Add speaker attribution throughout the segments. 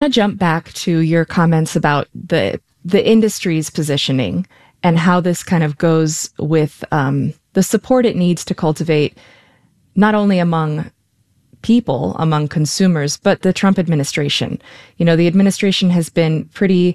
Speaker 1: to jump back to your comments about the industry's positioning and how this kind of goes with the support it needs to cultivate not only among people, among consumers, but the Trump administration. You know, the administration has been pretty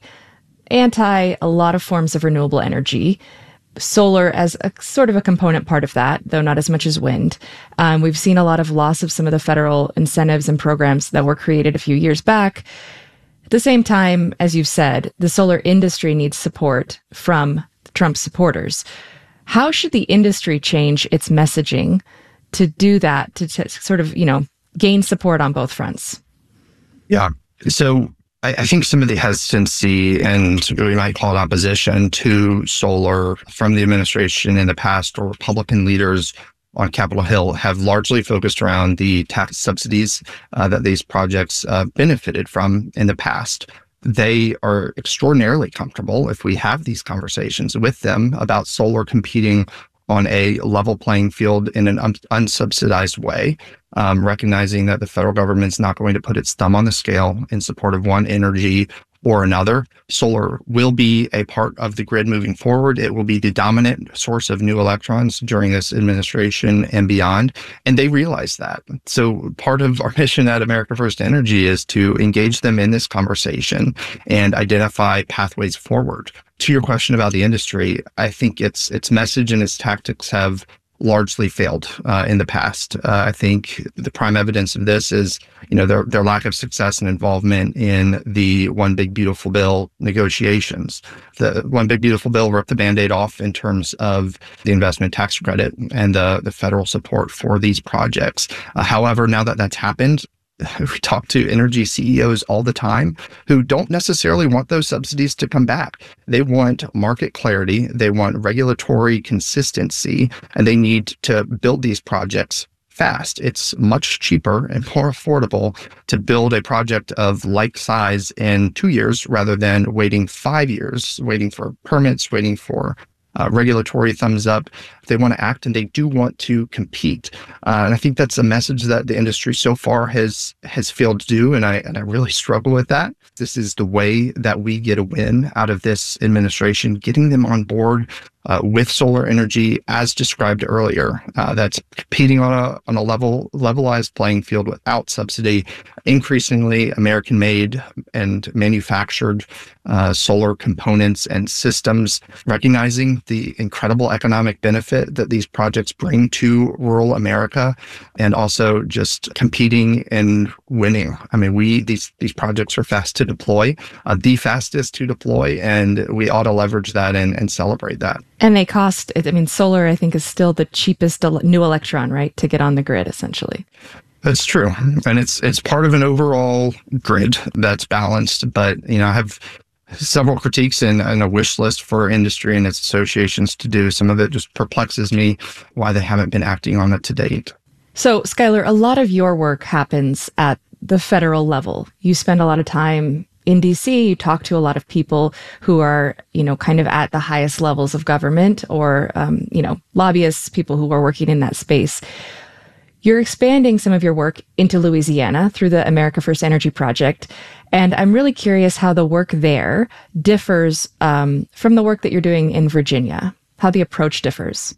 Speaker 1: anti a lot of forms of renewable energy, solar as a sort of a component part of that, though not as much as wind. We've seen a lot of loss of some of the federal incentives and programs that were created a few years back. At the same time, as you've said, the solar industry needs support from Trump supporters. How should the industry change its messaging to do that, to sort of, you know, gain support on both fronts?
Speaker 2: Yeah. So I think some of the hesitancy and we might call it opposition to solar from the administration in the past, or Republican leaders on Capitol Hill, have largely focused around the tax subsidies that these projects benefited from in the past. They are extraordinarily comfortable if we have these conversations with them about solar competing on a level playing field in an unsubsidized way, recognizing that the federal government's not going to put its thumb on the scale in support of one energy or another. Solar will be a part of the grid moving forward. It will be the dominant source of new electrons during this administration and beyond. And they realize that. So part of our mission at America First Energy is to engage them in this conversation and identify pathways forward. To your question about the industry, I think its message and its tactics have largely failed in the past. I think the prime evidence of this is, you know, their lack of success and involvement in the One Big Beautiful Bill negotiations. The One Big Beautiful Bill ripped the Band-Aid off in terms of the investment tax credit and the federal support for these projects. However, now that that's happened, we talk to energy CEOs all the time who don't necessarily want those subsidies to come back. They want market clarity, they want regulatory consistency, and they need to build these projects fast. It's much cheaper and more affordable to build a project of like size in 2 years rather than waiting 5 years, waiting for permits, waiting for regulatory thumbs up. They want to act and they do want to compete. And I think that's a message that the industry so far has failed to do. And I really struggle with that. This is the way that we get a win out of this administration, getting them on board with solar energy, as described earlier, that's competing on a levelized playing field without subsidy, increasingly American-made and manufactured solar components and systems, recognizing the incredible economic benefit that these projects bring to rural America, and also just competing and winning. I mean, these projects are fast to deploy, the fastest to deploy, and we ought to leverage that and celebrate that.
Speaker 1: And they cost, I mean, solar, I think, is still the cheapest new electron, right, to get on the grid, essentially.
Speaker 2: That's true. And it's part of an overall grid that's balanced. But, you know, I have several critiques and a wish list for industry and its associations to do. Some of it just perplexes me why they haven't been acting on it to date.
Speaker 1: So, Skylar, a lot of your work happens at the federal level. You spend a lot of time in DC, you talk to a lot of people who are, you know, kind of at the highest levels of government, or, you know, lobbyists, people who are working in that space. You're expanding some of your work into Louisiana through the America First Energy Project. And I'm really curious how the work there differs from the work that you're doing in Virginia, how the approach differs.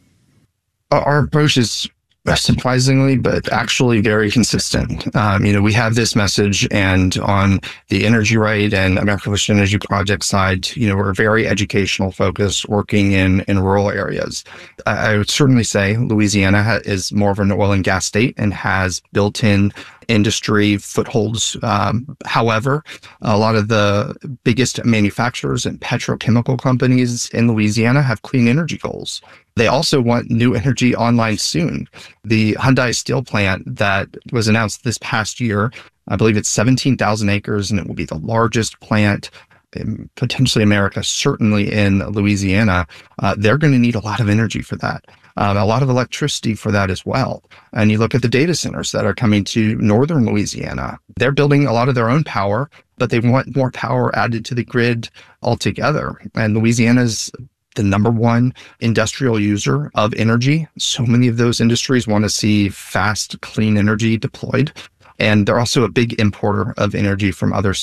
Speaker 2: Our approach is surprisingly, but actually very consistent. You know, we have this message, and on the Energy Right and America First Energy Project side, you know, we're very educational focused, working in rural areas. I would certainly say Louisiana is more of an oil and gas state and has built-in industry footholds. However, a lot of the biggest manufacturers and petrochemical companies in Louisiana have clean energy goals. They also want new energy online soon. The Hyundai steel plant that was announced this past year, I believe it's 17,000 acres, and it will be the largest plant in potentially America, certainly in Louisiana. They're going to need a lot of energy for that. A lot of electricity for that as well. And you look at the data centers that are coming to northern Louisiana. They're building a lot of their own power, but they want more power added to the grid altogether. And Louisiana's the number one industrial user of energy. So many of those industries want to see fast, clean energy deployed. And they're also a big importer of energy from other